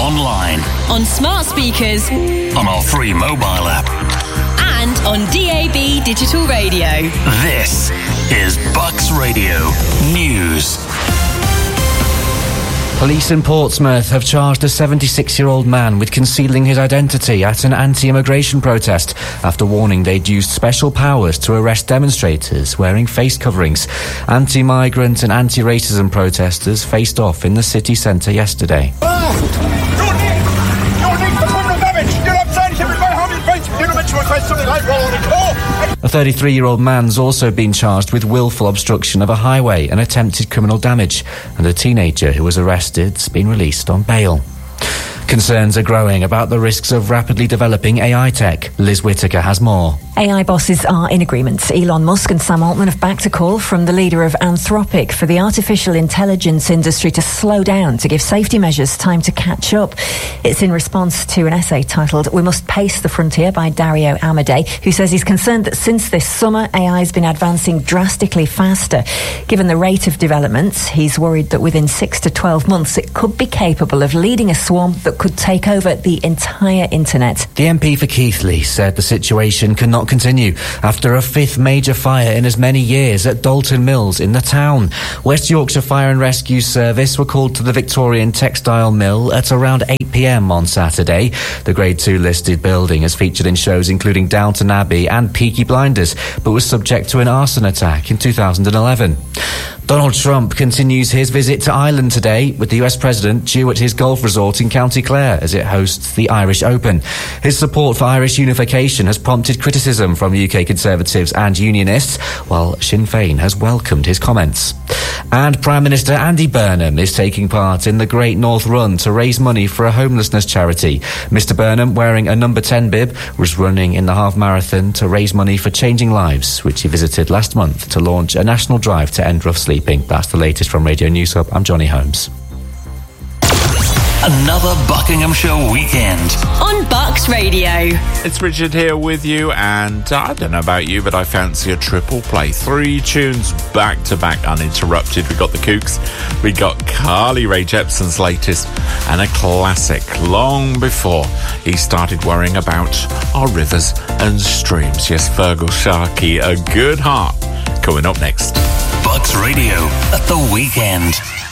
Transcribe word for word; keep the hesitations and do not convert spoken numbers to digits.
online, on smart speakers, on our free mobile app, and on D A B digital radio. This is Bucks Radio News. Police in Portsmouth have charged a seventy-six-year-old man with concealing his identity at an anti-immigration protest after warning they'd used special powers to arrest demonstrators wearing face coverings. Anti-migrant and anti-racism protesters faced off in the city centre yesterday. A thirty-three-year-old man's also been charged with willful obstruction of a highway and attempted criminal damage, and a teenager who was arrested has been released on bail. Concerns are growing about the risks of rapidly developing A I tech. Liz Whittaker has more. A I bosses are in agreement. Elon Musk and Sam Altman have backed a call from the leader of Anthropic for the artificial intelligence industry to slow down to give safety measures time to catch up. It's in response to an essay titled "We Must Pace the Frontier" by Dario Amodei, who says he's concerned that since this summer, A I has been advancing drastically faster. Given the rate of development, he's worried that within six to twelve months, it could be capable of leading a swarm that could take over the entire internet. The M P for Keighley said the situation cannot continue after a fifth major fire in as many years at Dalton Mills in the town. West Yorkshire Fire and Rescue Service were called to the Victorian textile mill at around eight p m on Saturday. The Grade two listed building has featured in shows including Downton Abbey and Peaky Blinders, but was subject to an arson attack in two thousand eleven. Donald Trump continues his visit to Ireland today, with the U S President due at his golf resort in County Clare as it hosts the Irish Open. His support for Irish unification has prompted criticism from U K Conservatives and Unionists, while Sinn Féin has welcomed his comments. And Prime Minister Andy Burnham is taking part in the Great North Run to raise money for a homelessness charity. Mister Burnham, wearing a number ten bib, was running in the half marathon to raise money for Changing Lives, which he visited last month to launch a national drive to end rough sleeping. That's the latest from Radio News Hub. I'm Johnny Holmes. Another Buckinghamshire weekend on Bucks Radio. It's Richard here with you, and uh, I don't know about you, but I fancy a triple play. Three tunes back to back uninterrupted. We got the Kooks, we got Carly Rae Jepsen's latest, and a classic long before he started worrying about our rivers and streams. Yes, Fergal Sharkey, A Good Heart, coming up next. Bucks Radio at the weekend.